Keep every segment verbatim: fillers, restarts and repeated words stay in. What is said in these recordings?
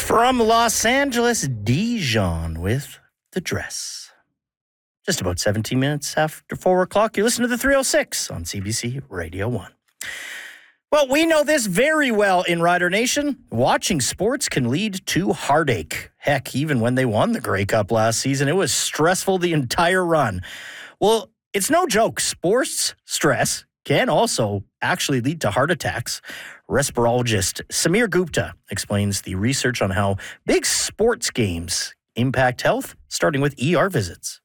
From Los Angeles, Dijon with The Dress. Just about seventeen minutes after four o'clock, you listen to the three oh six on C B C Radio one. Well, we know this very well in Rider Nation. Watching sports can lead to heartache. Heck, even when they won the Grey Cup last season, it was stressful the entire run. Well, it's no joke. Sports stress can also actually lead to heart attacks. Respirologist Samir Gupta explains the research on how big sports games impact health, starting with E R visits.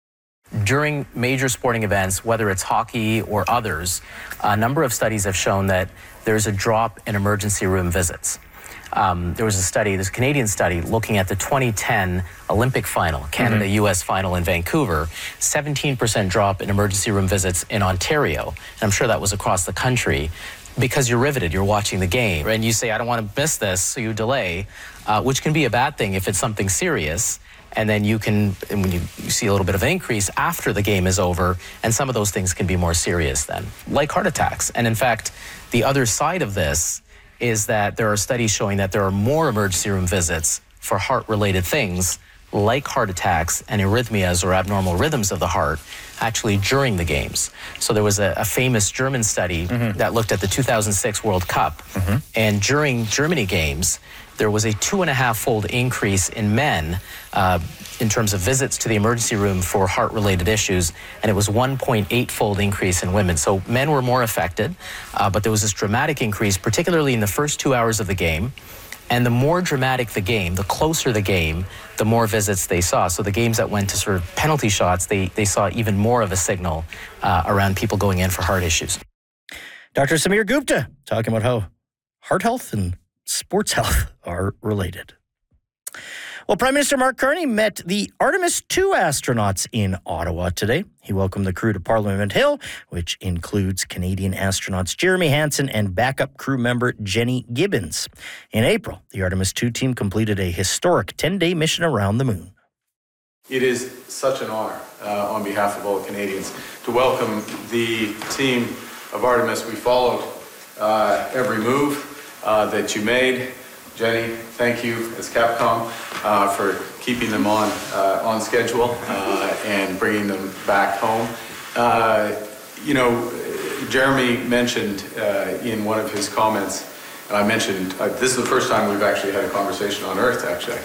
During major sporting events, whether it's hockey or others, a number of studies have shown that there's a drop in emergency room visits. Um, there was a study, this Canadian study, looking at the twenty ten Olympic final, Canada-U S mm-hmm. final in Vancouver, seventeen percent drop in emergency room visits in Ontario. And I'm sure that was across the country because you're riveted, you're watching the game. And you say, I don't want to miss this, so you delay, uh, which can be a bad thing if it's something serious. And then you can, and when you, you see a little bit of an increase after the game is over, and some of those things can be more serious then, like heart attacks. And in fact, the other side of this is that there are studies showing that there are more emergency room visits for heart-related things, like heart attacks and arrhythmias or abnormal rhythms of the heart, actually during the games. So there was a, a famous German study mm-hmm. that looked at the two thousand six World Cup, mm-hmm. and during Germany games, there was a two and a half fold increase in men uh, in terms of visits to the emergency room for heart-related issues, and it was one point eight fold increase in women. So men were more affected, uh, but there was this dramatic increase, particularly in the first two hours of the game. And the more dramatic the game, the closer the game, the more visits they saw. So the games that went to sort of penalty shots, they, they saw even more of a signal uh, around people going in for heart issues. Doctor Samir Gupta talking about how heart health and sports health are related. Well, Prime Minister Mark Carney met the Artemis two astronauts in Ottawa today. He welcomed the crew to Parliament Hill, which includes Canadian astronauts Jeremy Hansen and backup crew member Jenny Gibbons. In April, the Artemis two team completed a historic ten-day mission around the moon. It is such an honor uh, on behalf of all Canadians to welcome the team of Artemis. We followed uh, every move Uh, that you made. Jenny, thank you as Capcom uh, for keeping them on uh, on schedule uh, and bringing them back home. Uh, you know, Jeremy mentioned uh, in one of his comments, and I mentioned, uh, this is the first time we've actually had a conversation on Earth, actually.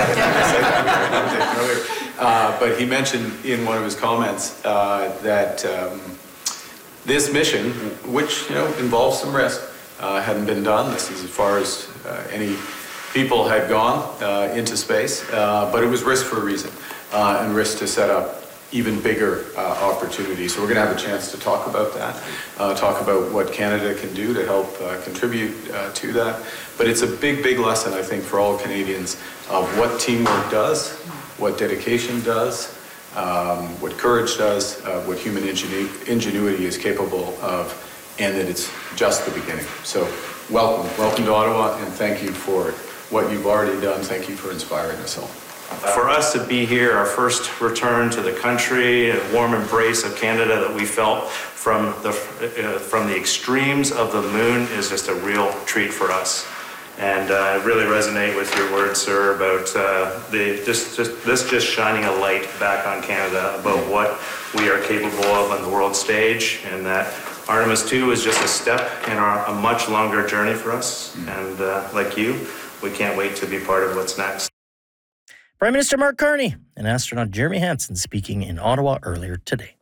uh, but he mentioned in one of his comments uh, that um, this mission, which, you know, involves some risk, Uh, hadn't been done. This is as far as uh, any people had gone uh, into space, uh, but it was risk for a reason, uh, and risk to set up even bigger uh, opportunities. So we're going to have a chance to talk about that, uh, talk about what Canada can do to help uh, contribute uh, to that. But it's a big, big lesson, I think, for all Canadians of what teamwork does, what dedication does, um, what courage does, uh, what human ingenu- ingenuity is capable of, and that it's just the beginning. So welcome, welcome to Ottawa, and thank you for what you've already done. Thank you for inspiring us all. For us to be here, our first return to the country, a warm embrace of Canada that we felt from the uh, from the extremes of the moon is just a real treat for us. And uh, I really resonate with your words, sir, about uh, the just, just this just shining a light back on Canada about what we are capable of on the world stage, and that Artemis two is just a step in our, a much longer journey for us. Mm. And uh, like you, we can't wait to be part of what's next. Prime Minister Mark Carney and astronaut Jeremy Hansen speaking in Ottawa earlier today.